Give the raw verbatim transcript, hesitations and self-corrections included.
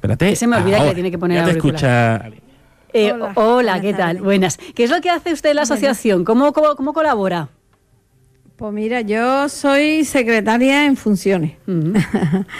Espérate. Que se me olvida ahora, que le tiene que poner ya te auricular. escucha. Eh, Hola. hola, ¿qué Buenas tal? tardes. Buenas. ¿Qué es lo que hace usted en la asociación? ¿Cómo, cómo, cómo colabora? Pues mira, yo soy secretaria en funciones. Ujú.